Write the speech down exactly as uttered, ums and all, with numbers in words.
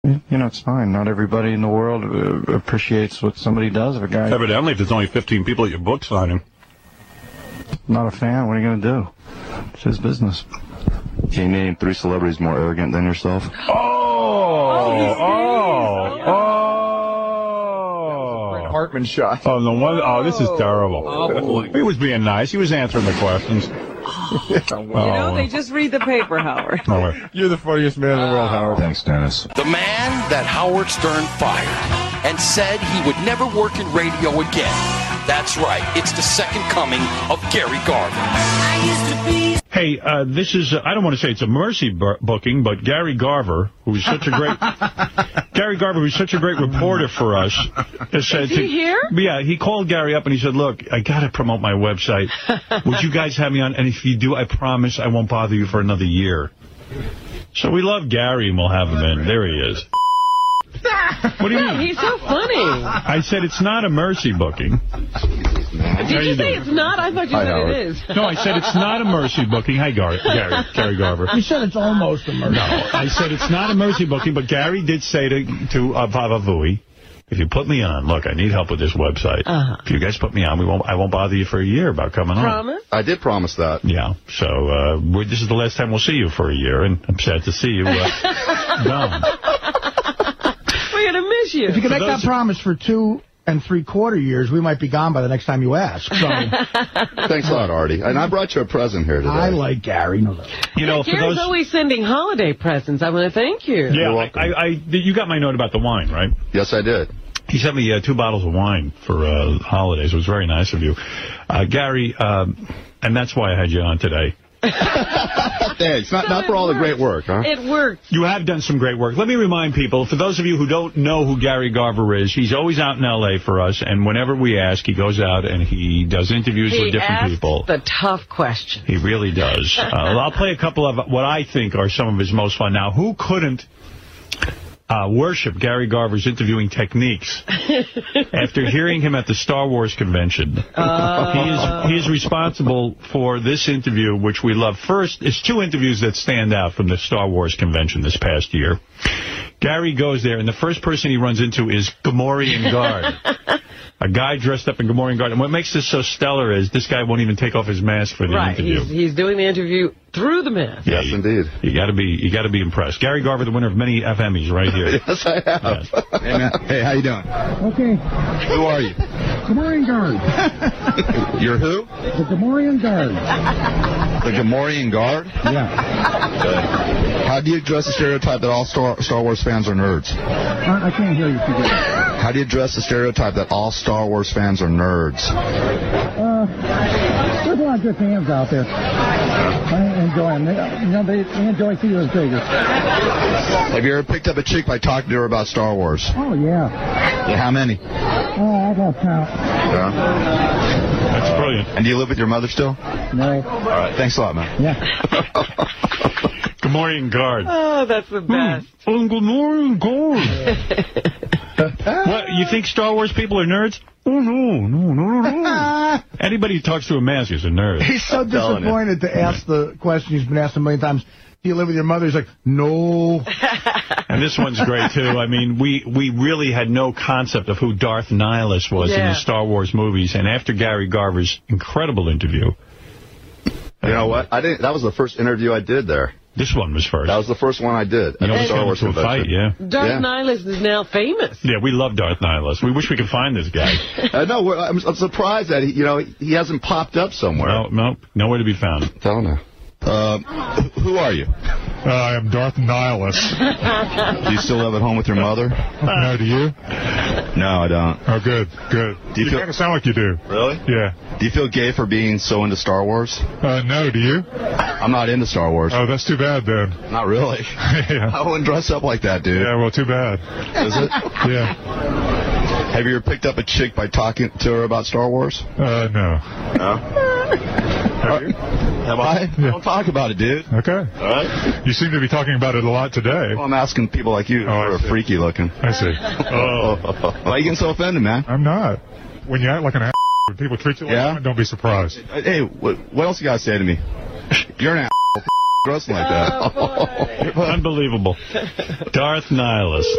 you know, it's fine. Not everybody in the world uh, appreciates what somebody does. If a guy... Evidently, if there's only fifteen people at your book signing. Not a fan, what are you going to do? It's his business. Can you name three celebrities more arrogant than yourself? Oh! Oh! Oh! oh. Fred Hartman shot. Oh, the one, oh, this is terrible. Oh. He was being nice. He was answering the questions. You know, they just read the paper, Howard. Oh, You're the funniest man in the world, Howard. Thanks, Dennis. The man that Howard Stern fired and said he would never work in radio again. That's right. It's the second coming of Gary Garver. I used to be... Hey, uh, this is, uh, I don't want to say it's a mercy booking, but Gary Garver, who's such a great, Gary Garver, who's such a great reporter for us, has said... Is he to, here? Yeah, he called Gary up and he said, look, I got to promote my website. Would you guys have me on? And if you do, I promise I won't bother you for another year. So we love Gary and we'll have him in. There he is. What do you mean? He's so funny. I said it's not a mercy booking. Did you, you say it's not? I thought you Hi, said Howard. it is. No, I said it's not a mercy booking. Hi, Gar Gary, Gary Garver. You said it's almost a mercy. No, I said it's not a mercy booking, but Gary did say to, to uh, Baba Vui, if you put me on, look, I need help with this website. Uh-huh. If you guys put me on, we won't. I won't bother you for a year about coming Promise? on. I did promise that. Yeah, so uh, we're, this is the last time we'll see you for a year, and I'm sad to see you uh, gone. We're going to miss you. If you can make that promise for two and three-quarter years, we might be gone by the next time you ask. So Thanks a lot, Artie. And I brought you a present here today. I like Gary. No, you know, for Gary's those... always sending holiday presents. I want to thank you. Yeah, I, I, I, you got my note about the wine, right? Yes, I did. He sent me uh, two bottles of wine for uh, holidays. It was very nice of you. Uh, Gary, um, and that's why I had you on today. Thanks. Not, So not for all worked. the great work, huh? It worked. You have done some great work. Let me remind people, for those of you who don't know who Gary Garver is, he's always out in L A for us, and whenever we ask, he goes out and he does interviews He with different asks people. the tough question. He really does. Uh, I'll play a couple of what I think are some of his most fun. Now, who couldn't uh, worship Gary Garver's interviewing techniques after hearing him at the Star Wars convention? Uh, he is he is responsible for this interview, which we love. First, it's two interviews that stand out from the Star Wars convention this past year. Gary goes there, and the first person he runs into is Gamorrean Guard. A guy dressed up in Gamorrean Guard. And what makes this so stellar is this guy won't even take off his mask for the right. interview. He's, he's doing the interview through the mask. Yes, you, indeed. You got to be you got to be impressed. Gary Garver, the winner of many F Emmys, right here. Yes, I have. Yes. Hey, man. Hey, how you doing? okay. Who are you? Gamorrean Guard. You're who? The Gamorrean Guard. The Gamorrean Guard? Yeah. How do you address the stereotype that all Star, Star Wars fans are nerds? I, I can't hear you too good. How do you address the stereotype that all Star Wars fans are nerds? Uh, there's a lot of good fans out there. I enjoy them. They, you know, they, they enjoy Theodore Vegas. Have you ever picked up a chick by talking to her about Star Wars? Oh, yeah. Yeah, how many? Oh, I lost count. Yeah. That's brilliant. And do you live with your mother still? No. All right. Thanks a lot, man. Yeah. Gamorrean Guard. Oh, that's the best. Mm, Gamorrean Guard. What, you think Star Wars people are nerds? Oh, no, no, no, no. Anybody who talks to a mask is a nerd. He's so disappointed to ask the question he's been asked a million times. Do you live with your mother? He's like, no. And this one's great, too. I mean, we, we really had no concept of who Darth Nihilus was yeah. in the Star Wars movies. And after Gary Garver's incredible interview... You know what? I didn't. That was the first interview I did there. This one was first. That was the first one I did. You know, at the Star Wars to a fight, yeah. Darth yeah. Nihilus is now famous. Yeah, we love Darth Nihilus. We wish we could find this guy. uh, no, we're, I'm, I'm surprised that he, you know, he hasn't popped up somewhere. No, no, nowhere to be found. Tell him. Uh, who are you? Uh, I am Darth Nihilus. Do you still live at home with your mother? No, do you? No, I don't. Oh, good, good. Do you, you feel... kind of sound like you do. Really? Yeah. Do you feel gay for being so into Star Wars? Uh, no, do you? I'm not into Star Wars. Oh, that's too bad, then. Not really. Yeah. I wouldn't dress up like that, dude. Yeah, well, too bad. Is it? Yeah. Have you ever picked up a chick by talking to her about Star Wars? Uh, no. No? Have you? Have I? Yeah. Don't talk about it, dude. Okay. All right. You seem to be talking about it a lot today. Well, I'm asking people like you Oh, who are freaky looking. I see. Oh. Why are you getting so offended, man? I'm not. When you act like an ass, when people treat you like Yeah? that, don't be surprised. Hey, what, what else you got to say to me? You're an ass. Grossing like that. Oh, Unbelievable. Darth Nihilus.